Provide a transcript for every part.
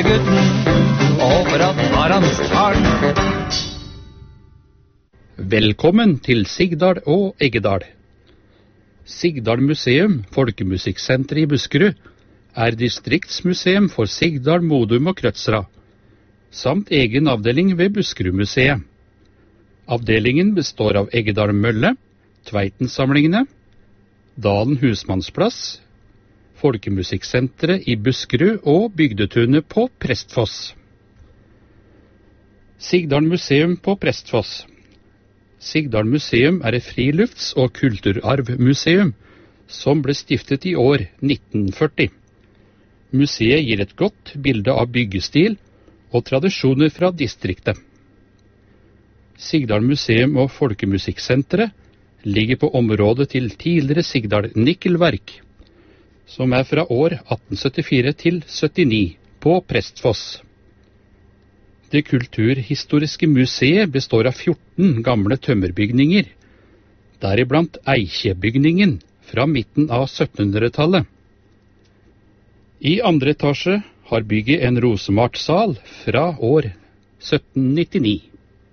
Velkommen til Sigdal og Eggedal. Sigdal museum, folkemusikksenteret i Buskerud, er distriktsmuseum for Sigdal, Modum og Krødsra, samt egen avdeling ved Buskerudmuseet. Avdelingen består av Eggedal Mølle, Tveitensamlingene, Dalen Husmannsplass, Folkemusikksenteret i Buskerud og Bygdetunet på Prestfoss. Sigdal museum på Prestfoss. Sigdal museum er et frilufts- og kulturarvmuseum som ble stiftet i år 1940. Museet gir et godt bilde av byggestil og tradisjoner fra distriktet. Sigdal museum og Folkemusikksenteret ligger på området til tidligere Sigdal Nikkelverk, som er fra år 1874 til 79 på Prestfoss. Det kulturhistoriske museet består av 14 gamle tømmerbygninger, deriblant Eikjebygningen fra midten av 1700-tallet. I andre etasje har bygget en rosemartsal fra år 1799.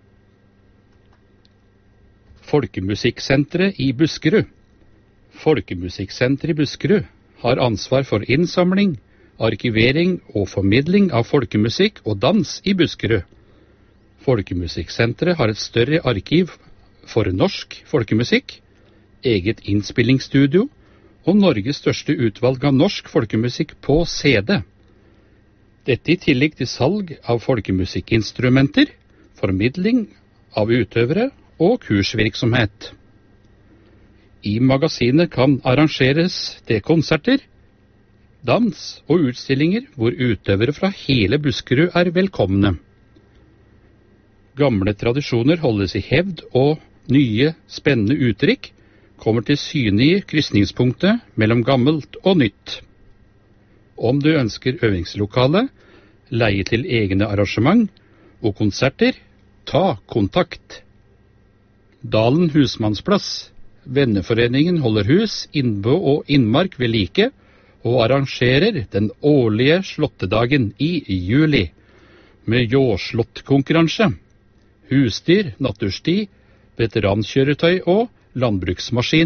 Folkemusikksenteret i Buskerud. Folkemusikksenteret i Buskerud har ansvar for innsamling, arkivering og formidling av folkemusikk og dans i Buskerud. Folkemusikksenteret har et større arkiv for norsk folkemusikk, eget innspillingsstudio og Norges største utvalg av norsk folkemusikk på CD. Dette i tillegg til salg av folkemusikkinstrumenter, formidling av utøvere og kursvirksomhet. I magasinet kan arrangeres det konserter, dans og utstillinger hvor utøvere fra hele Buskerud er velkomne. Gamle tradisjoner holdes i hevd, og nye, spennende uttrykk kommer til syne i krysningspunktet mellom gammelt og nytt. Om du ønsker øvingslokale, leie til egne arrangement og konserter, ta kontakt. Dalen Husmannsplass. Venneforeningen holder hus, innbå og innmark ved like, og arrangerer den årlige slåttedagen i juli, med jordslåttkonkurranse, husdyr, nattursti, veterankjøretøy og landbruksmaskin.